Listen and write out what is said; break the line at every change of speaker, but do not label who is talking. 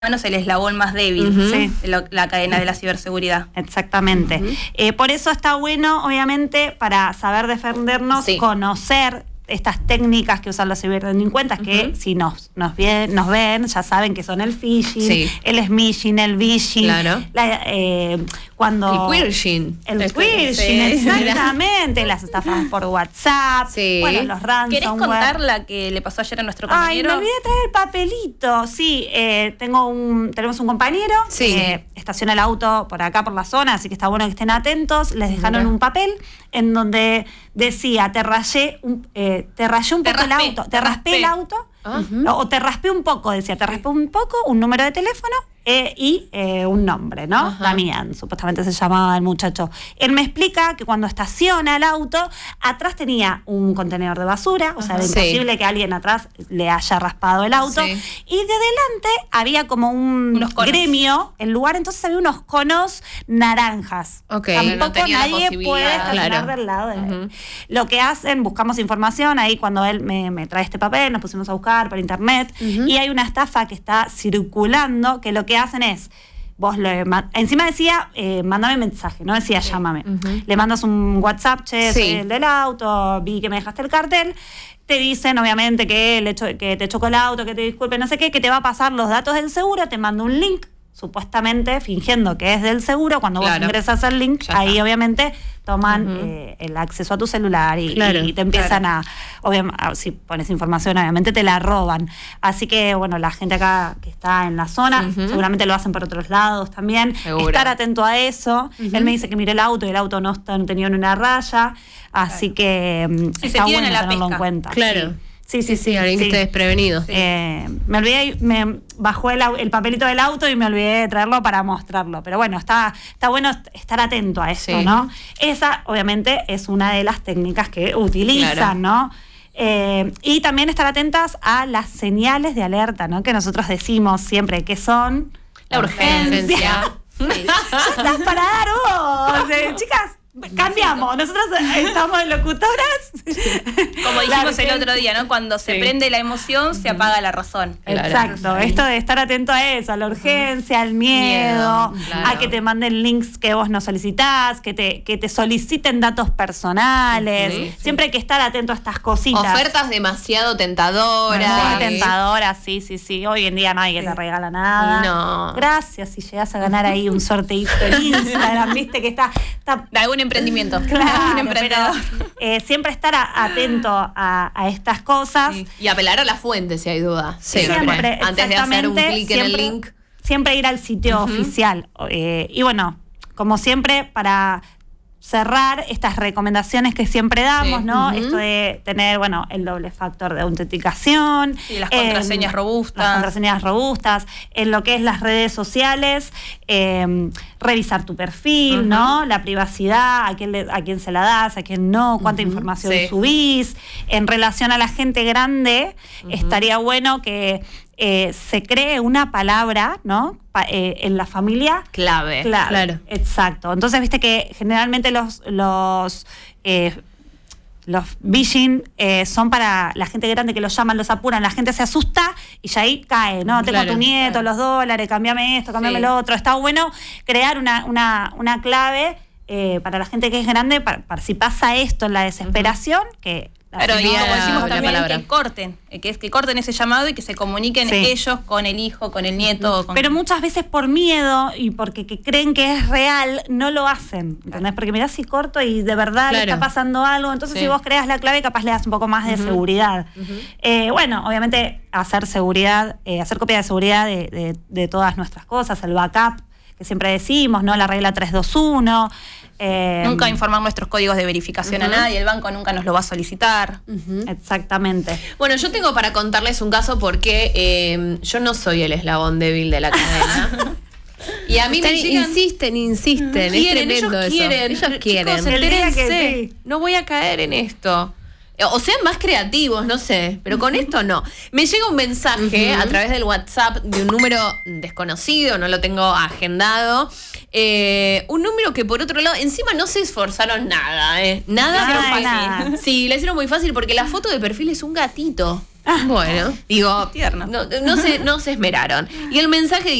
es el eslabón más débil de la cadena de la ciberseguridad.
Exactamente. Por eso está bueno, obviamente, para saber defendernos, conocer estas técnicas que usan los ciberdelincuentes, que si nos ven, ya saben que son el phishing, el smishing, el vishing, cuando
el queershing.
El queershing, exactamente. Las estafas por WhatsApp, bueno, los ransomware.
¿Querés contar la que le pasó ayer a nuestro compañero?
Ay, me olvidé de traer el papelito. Sí, tenemos un compañero que estaciona el auto por acá, por la zona, así que está bueno que estén atentos. Les dejaron un papel en donde decía, te rayé un poco el auto. Te raspé el auto. O te raspé un poco, decía, te raspé un poco, un número de teléfono y un nombre, ¿no? Damián, supuestamente se llamaba el muchacho. Él me explica que cuando estaciona el auto, atrás tenía un contenedor de basura, o sea, era imposible que alguien atrás le haya raspado el auto. Y de delante había como un gremio, el lugar, entonces había unos conos naranjas. Tampoco nadie puede estacionar del lado de él. Lo que hacen, buscamos información, ahí cuando él me trae este papel, nos pusimos a buscar por internet, y hay una estafa que está circulando, que lo que hacen es, encima decía, mándame mensaje, no decía llámame. Le mandas un WhatsApp, che, soy el del auto, vi que me dejaste el cartel. Te dicen, obviamente, que te chocó el auto, que te disculpe, no sé qué, que te va a pasar los datos del seguro, te manda un link, supuestamente fingiendo que es del seguro. Cuando vos ingresas al link, ahí obviamente toman el acceso a tu celular y te empiezan si pones información, obviamente te la roban. Así que, bueno, la gente acá que está en la zona, seguramente lo hacen por otros lados también. Estar atento a eso. Él me dice que miró el auto y el auto no tenía ni una raya, así que está bueno tenerlo en cuenta. Sí,
alguien que esté desprevenido.
Me olvidé, me bajó el papelito del auto y me olvidé de traerlo para mostrarlo. Pero bueno, está bueno estar atento a esto, ¿no? Esa, obviamente, es una de las técnicas que utilizan, ¿no? Y también estar atentas a las señales de alerta, ¿no? Que nosotros decimos siempre que son
la urgencia.
Ya estás para dar vos, chicas. Cambiamos, nosotros estamos locutoras.
Como dijimos el otro día, ¿no? Cuando se prende la emoción, se apaga la razón.
Exacto, esto de estar atento a eso, a la urgencia, al miedo, a que te manden links que vos no solicitás, que te soliciten datos personales. Siempre hay que estar atento a estas cositas.
Ofertas demasiado tentadoras.
Muy tentadoras, sí. Hoy en día nadie te regala nada.
No.
Gracias si llegás a ganar ahí un sorteito en Instagram, viste que está
de algún emprendimiento.
Claro, un emprendedor. Pero, siempre estar atento a estas cosas.
Y apelar a la fuente si hay duda.
Siempre.
Antes de hacer un clic en el link.
Siempre ir al sitio oficial. Y bueno, como siempre, para cerrar estas recomendaciones que siempre damos, ¿no? Esto de tener, el doble factor de autenticación.
Y las contraseñas robustas.
Las contraseñas robustas. En lo que es las redes sociales, revisar tu perfil, ¿no? La privacidad, a quién se la das, a quién no, cuánta información subís. En relación a la gente grande, estaría bueno que se cree una palabra, ¿no? En la familia
clave. Claro.
Exacto. Entonces, viste que generalmente los phishing son para la gente grande, que los llaman, los apuran, la gente se asusta y ya ahí cae, ¿no? Tengo a tu nieto, los dólares, cambiame esto, cambiame lo otro. Está bueno crear una clave para la gente que es grande, para si pasa esto en la desesperación, que
Pero como decimos también, que corten ese llamado y que se comuniquen ellos con el hijo, con el nieto.
Pero muchas veces por miedo y porque creen que es real, no lo hacen, ¿entendés? Porque mirá si corto y de verdad le está pasando algo, entonces si vos creas la clave, capaz le das un poco más de seguridad. Obviamente hacer seguridad, hacer copia de seguridad de todas nuestras cosas, el backup, que siempre decimos, ¿no? La regla 321.
Nunca informar nuestros códigos de verificación a nadie, el banco nunca nos lo va a solicitar.
Exactamente.
Bueno, yo tengo para contarles un caso porque yo no soy el eslabón débil de la cadena. Y a mí me llegan... Insisten.
Quieren,
es tremendo
ellos quieren.
Chicos, entérense. No voy a caer en esto. O sean más creativos, no sé, pero con esto no. Me llega un mensaje a través del WhatsApp de un número desconocido, no lo tengo agendado. Un número que por otro lado, encima no se esforzaron nada, Nada. Sí, le hicieron muy fácil porque la foto de perfil es un gatito. Bueno, digo, no se esmeraron. Y el mensaje